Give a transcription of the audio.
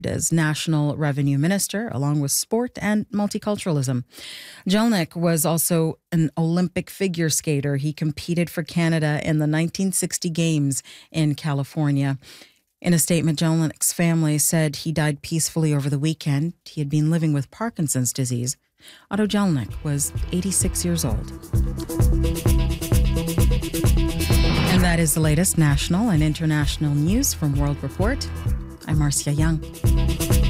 as National Revenue Minister, along with sport and multiculturalism. Jelnik was also an Olympic figure skater. He competed for Canada in the 1960 Games in California. In a statement, Jelnik's family said he died peacefully over the weekend. He had been living with Parkinson's disease. Otto Jelnik was 86 years old. And that is the latest national and international news from World Report. I'm Marcia Young.